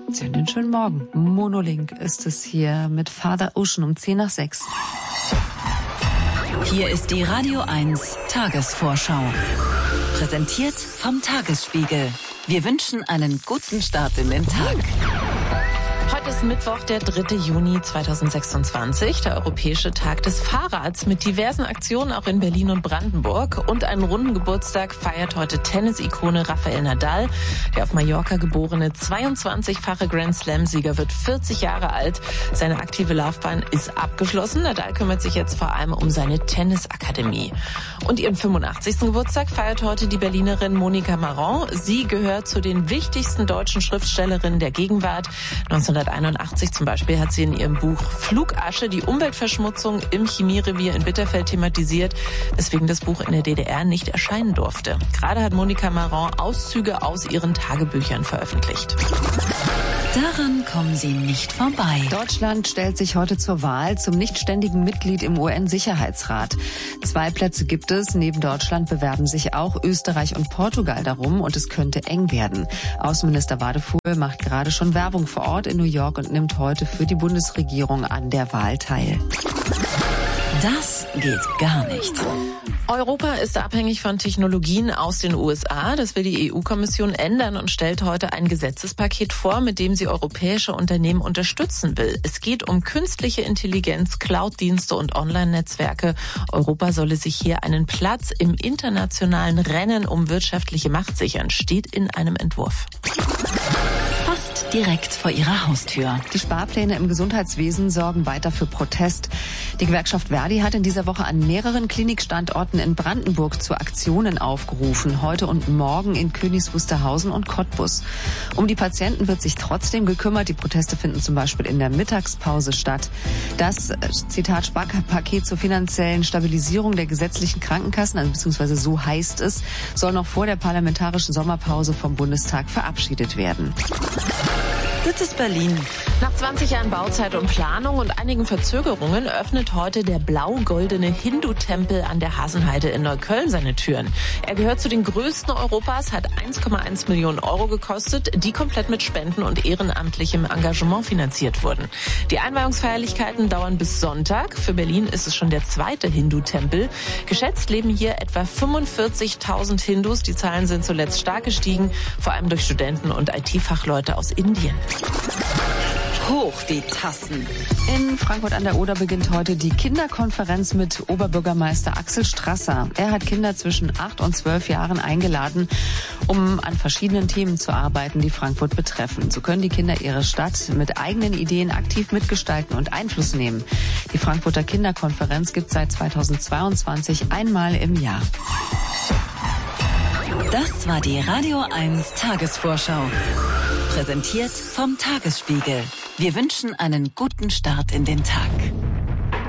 Einen schönen Morgen. Monolink ist es hier mit Father Ocean um 5:10. Hier ist die Radio 1 Tagesvorschau. Präsentiert vom Tagesspiegel. Wir wünschen einen guten Start in den Tag. Heute ist Mittwoch, der 3. Juni 2026, der Europäische Tag des Fahrrads mit diversen Aktionen auch in Berlin und Brandenburg. Und einen runden Geburtstag feiert heute Tennis-Ikone Rafael Nadal. Der auf Mallorca geborene 22-fache Grand-Slam-Sieger wird 40 Jahre alt. Seine aktive Laufbahn ist abgeschlossen. Nadal kümmert sich jetzt vor allem um seine Tennisakademie. Und ihren 85. Geburtstag feiert heute die Berlinerin Monika Maron. Sie gehört zu den wichtigsten deutschen Schriftstellerinnen der Gegenwart. 1981 zum Beispiel hat sie in ihrem Buch Flugasche die Umweltverschmutzung im Chemierevier in Bitterfeld thematisiert, weswegen das Buch in der DDR nicht erscheinen durfte. Gerade hat Monika Maron Auszüge aus ihren Tagebüchern veröffentlicht. Daran kommen Sie nicht vorbei. Deutschland stellt sich heute zur Wahl zum nichtständigen Mitglied im UN-Sicherheitsrat. 2 Plätze gibt es. Neben Deutschland bewerben sich auch Österreich und Portugal darum und es könnte eng werden. Außenminister Wadefuhl macht gerade schon Werbung vor Ort in New York und nimmt heute für die Bundesregierung an der Wahl teil. Das geht gar nicht. Europa ist abhängig von Technologien aus den USA. Das will die EU-Kommission ändern und stellt heute ein Gesetzespaket vor, mit dem sie europäische Unternehmen unterstützen will. Es geht um künstliche Intelligenz, Cloud-Dienste und Online-Netzwerke. Europa solle sich hier einen Platz im internationalen Rennen um wirtschaftliche Macht sichern, steht in einem Entwurf. Fast direkt vor ihrer Haustür. Die Sparpläne im Gesundheitswesen sorgen weiter für Protest. Die Gewerkschaft Verdi hat in dieser Woche an mehreren Klinikstandorten in Brandenburg zu Aktionen aufgerufen. Heute und morgen in Königs Wusterhausen und Cottbus. Um die Patienten wird sich trotzdem gekümmert. Die Proteste finden zum Beispiel in der Mittagspause statt. Das, Zitat, Sparpaket zur finanziellen Stabilisierung der gesetzlichen Krankenkassen, also beziehungsweise so heißt es, soll noch vor der parlamentarischen Sommerpause vom Bundestag verabschiedet werden. Das ist Berlin. Nach 20 Jahren Bauzeit und Planung und einigen Verzögerungen öffnet heute der blau-goldene Hindu-Tempel an der Hasenheide in Neukölln seine Türen. Er gehört zu den größten Europas, hat 1,1 Millionen Euro gekostet, die komplett mit Spenden und ehrenamtlichem Engagement finanziert wurden. Die Einweihungsfeierlichkeiten dauern bis Sonntag. Für Berlin ist es schon der 2. Hindu-Tempel. Geschätzt leben hier etwa 45.000 Hindus. Die Zahlen sind zuletzt stark gestiegen, vor allem durch Studenten und IT-Fachleute aus Indien. Hoch die Tassen. In Frankfurt an der Oder beginnt heute die Kinderkonferenz mit Oberbürgermeister Axel Strasser. Er hat Kinder zwischen 8 und 12 Jahren eingeladen, um an verschiedenen Themen zu arbeiten, die Frankfurt betreffen. So können die Kinder ihre Stadt mit eigenen Ideen aktiv mitgestalten und Einfluss nehmen. Die Frankfurter Kinderkonferenz gibt seit 2022 einmal im Jahr. Das war die Radio 1 Tagesvorschau. Präsentiert vom Tagesspiegel. Wir wünschen einen guten Start in den Tag.